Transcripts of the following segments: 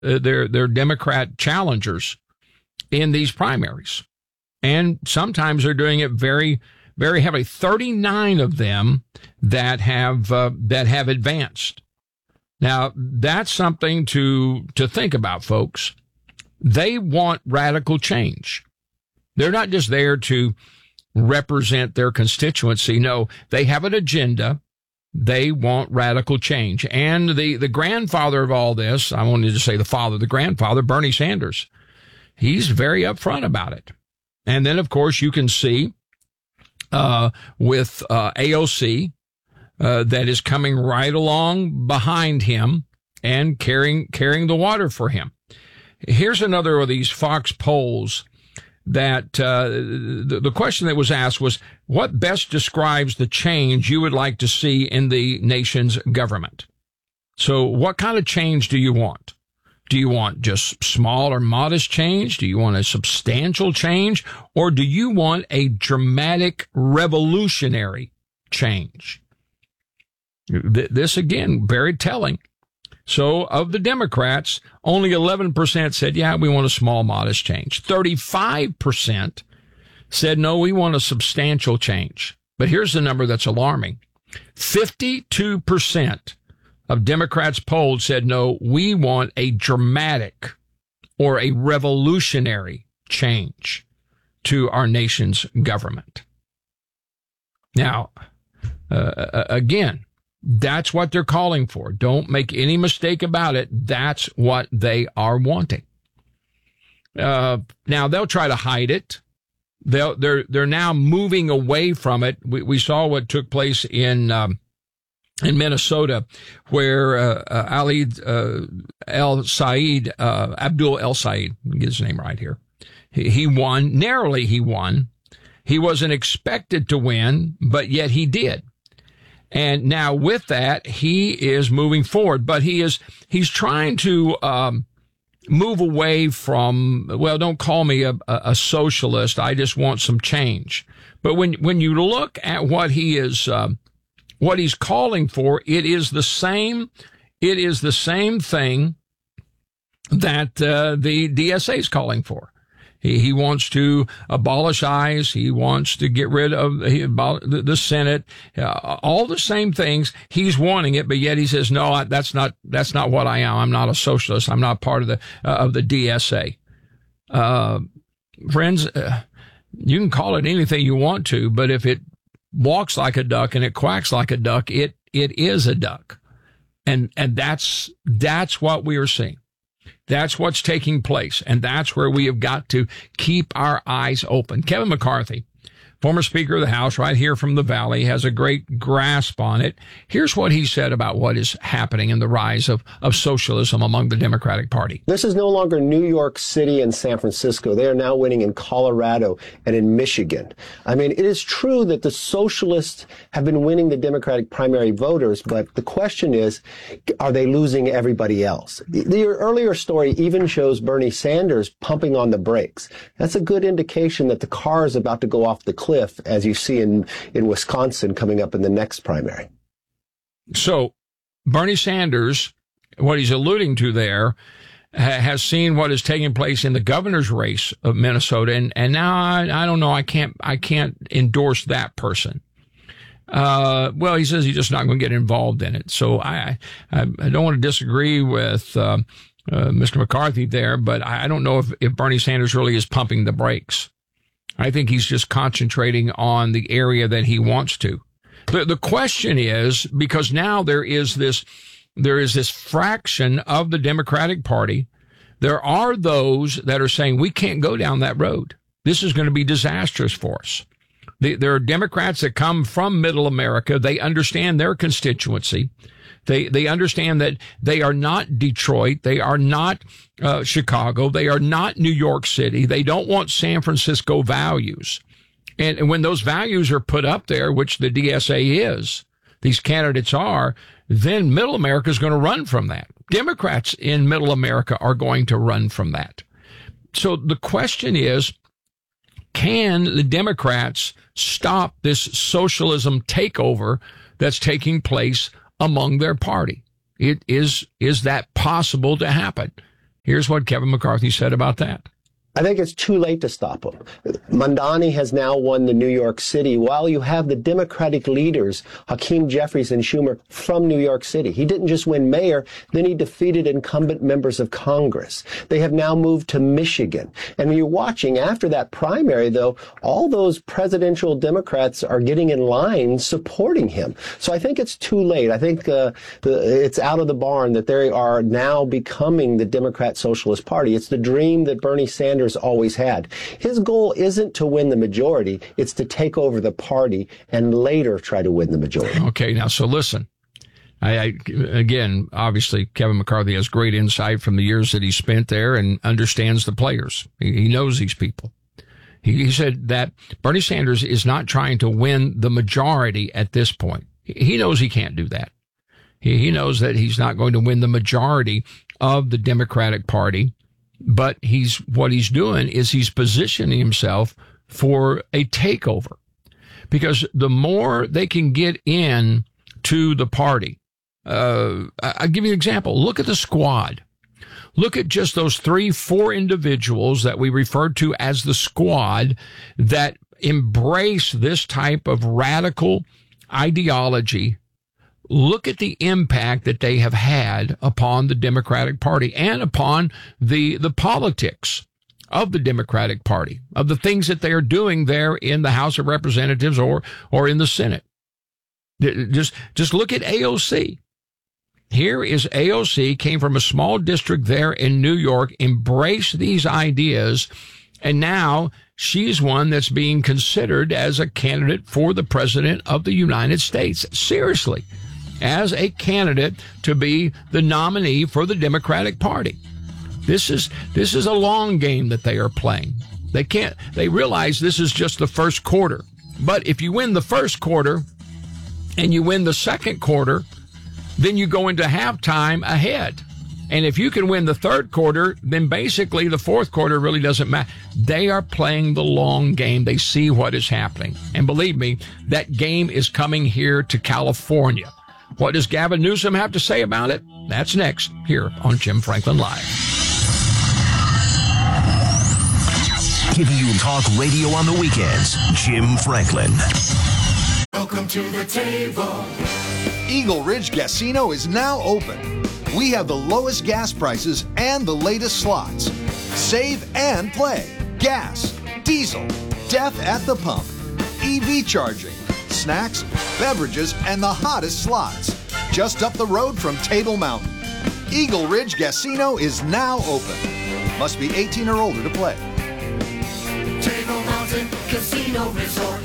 their Democrat challengers in these primaries. And sometimes they're doing it very, very heavily. 39 of them that have advanced. Now, that's something to think about, folks. They want radical change. They're not just there to represent their constituency. No, they have an agenda. They want radical change. And the grandfather of all this, I wanted to say the grandfather, Bernie Sanders, he's very upfront about it. And then, of course, you can see with AOC that is coming right along behind him and carrying the water for him. Here's another of these Fox polls that the question that was asked was, what best describes the change you would like to see in the nation's government? So what kind of change do you want? Do you want just small or modest change? Do you want a substantial change? Or do you want a dramatic revolutionary change? This, again, very telling. So of the Democrats, only 11% said, yeah, we want a small, modest change. 35% said, no, we want a substantial change. But here's the number that's alarming. 52% of Democrats polled said, no, we want a dramatic or a revolutionary change to our nation's government. Now, again, that's what they're calling for. Don't make any mistake about it. That's what they are wanting. Now they'll try to hide it. They're now moving away from it. We saw what took place in Minnesota, where Abdul El Sayed, get his name right here. He won narrowly. He won. He wasn't expected to win, but yet he did. And now with that, he is moving forward, but he's trying to move away from, well, don't call me a socialist. I just want some change. But when you look at what he's calling for, it is the same thing that the DSA is calling for. He wants to abolish ICE. He wants to get rid of the Senate. All the same things. He's wanting it, but yet he says, no, that's not what I am. I'm not a socialist. I'm not part of the DSA. Friends, you can call it anything you want to, but if it walks like a duck and it quacks like a duck, it is a duck. And that's what we are seeing. That's what's taking place, and that's where we have got to keep our eyes open. Kevin McCarthy, former Speaker of the House, right here from the Valley, has a great grasp on it. Here's what he said about what is happening in the rise of socialism among the Democratic Party. This is no longer New York City and San Francisco. They are now winning in Colorado and in Michigan. I mean, it is true that the socialists have been winning the Democratic primary voters, but the question is, are they losing everybody else? Your earlier story even shows Bernie Sanders pumping on the brakes. That's a good indication that the car is about to go off the cliff, as you see in Wisconsin coming up in the next primary. So Bernie Sanders, what he's alluding to there, has seen what is taking place in the governor's race of Minnesota, and now I don't know, I can't endorse that person. Well, he says he's just not going to get involved in it. So I don't want to disagree with Mr. McCarthy there, but I don't know if Bernie Sanders really is pumping the brakes. I think he's just concentrating on the area that he wants to. The question is, because now there is this fraction of the Democratic Party, there are those that are saying we can't go down that road. This is going to be disastrous for us. There are Democrats that come from Middle America. They understand their constituency. They understand that they are not Detroit. They are not Chicago. They are not New York City. They don't want San Francisco values. And when those values are put up there, which the DSA is, these candidates are, then Middle America is going to run from that. Democrats in Middle America are going to run from that. So the question is, can the Democrats stop this socialism takeover that's taking place among their party? Is that possible to happen? Here's what Kevin McCarthy said about that. I think it's too late to stop him. Mamdani has now won the New York City, while you have the Democratic leaders, Hakeem Jeffries and Schumer, from New York City. He didn't just win mayor, then he defeated incumbent members of Congress. They have now moved to Michigan. And when you're watching after that primary, though, all those presidential Democrats are getting in line supporting him. So I think it's too late. I think it's out of the barn that they are now becoming the Democrat Socialist Party. It's the dream that Bernie Sanders always had. His goal isn't to win the majority, it's to take over the party and later try to win the majority. Okay, now, so listen. Again, obviously, Kevin McCarthy has great insight from the years that he spent there and understands the players. He knows these people. He said that Bernie Sanders is not trying to win the majority at this point. He knows he can't do that. He knows that he's not going to win the majority of the Democratic Party. But what he's doing is he's positioning himself for a takeover, because the more they can get in to the party, I'll give you an example. Look at the squad. Look at just those 3-4 individuals that we referred to as the squad that embrace this type of radical ideology. Look at the impact that they have had upon the Democratic Party and upon the politics of the Democratic Party, of the things that they are doing there in the House of Representatives or in the Senate. Just look at AOC. Here is AOC, came from a small district there in New York, embraced these ideas, and now she's one that's being considered as a candidate for the President of the United States. Seriously. As a candidate to be the nominee for the Democratic Party. This is a long game that they are playing. They realize this is just the first quarter. But if you win the first quarter and you win the second quarter, then you go into halftime ahead. And if you can win the third quarter, then basically the fourth quarter really doesn't matter. They are playing the long game. They see what is happening. And believe me, that game is coming here to California. What does Gavin Newsom have to say about it? That's next here on Jim Franklin Live. Giving you talk radio on the weekends, Jim Franklin. Welcome to the table. Eagle Ridge Casino is now open. We have the lowest gas prices and the latest slots. Save and play. Gas, diesel, death at the pump, EV charging, snacks, beverages, and the hottest slots. Just up the road from Table Mountain. Eagle Ridge Casino is now open. Must be 18 or older to play. Table Mountain Casino Resort.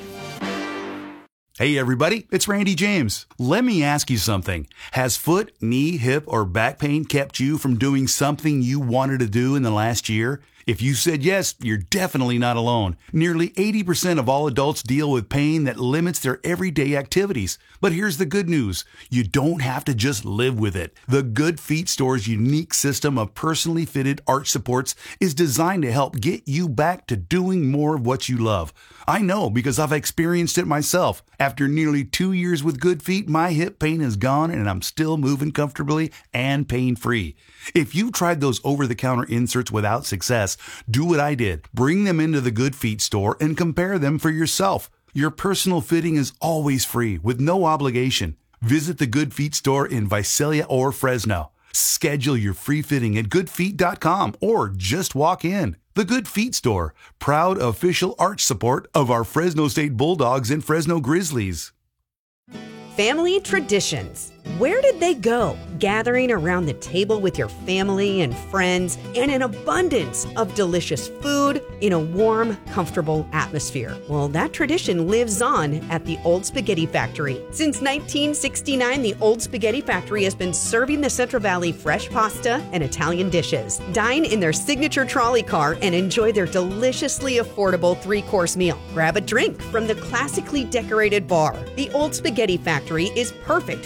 Hey everybody, it's Randy James. Let me ask you something. Has foot, knee, hip, or back pain kept you from doing something you wanted to do in the last year? If you said yes, you're definitely not alone. Nearly 80% of all adults deal with pain that limits their everyday activities. But here's the good news. You don't have to just live with it. The Good Feet Store's unique system of personally fitted arch supports is designed to help get you back to doing more of what you love. I know because I've experienced it myself. After nearly 2 years with Good Feet, my hip pain is gone and I'm still moving comfortably and pain-free. If you tried those over-the-counter inserts without success, do what I did. Bring them into the Good Feet store and compare them for yourself. Your personal fitting is always free with no obligation. Visit the Good Feet store in Visalia or Fresno. Schedule your free fitting at goodfeet.com or just walk in. The Good Feet Store, proud official arch support of our Fresno State Bulldogs and Fresno Grizzlies. Family traditions. Where did they go? Gathering around the table with your family and friends and an abundance of delicious food in a warm, comfortable atmosphere. Well, that tradition lives on at the Old Spaghetti Factory. Since 1969, the Old Spaghetti Factory has been serving the Central Valley fresh pasta and Italian dishes. Dine in their signature trolley car and enjoy their deliciously affordable 3-course meal. Grab a drink from the classically decorated bar. The Old Spaghetti Factory is perfect for family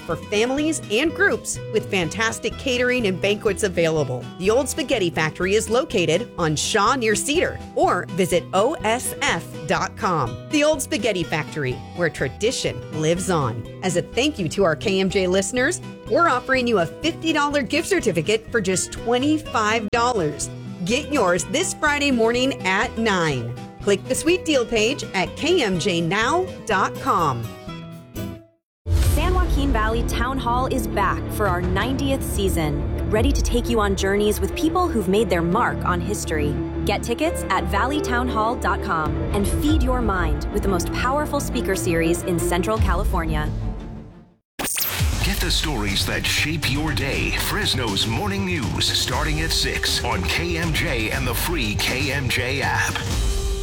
families and groups with fantastic catering and banquets available. The Old Spaghetti Factory is located on Shaw near Cedar, or visit osf.com. The Old Spaghetti Factory, where tradition lives on. As a thank you to our KMJ listeners, we're offering you a $50 gift certificate for just $25. Get yours this Friday morning at 9. Click the sweet deal page at kmjnow.com. San Joaquin Valley Town Hall is back for our 90th season, ready to take you on journeys with people who've made their mark on history. Get tickets at valleytownhall.com and feed your mind with the most powerful speaker series in Central California. Get the stories that shape your day. Fresno's Morning News starting at 6 on KMJ and the free KMJ app.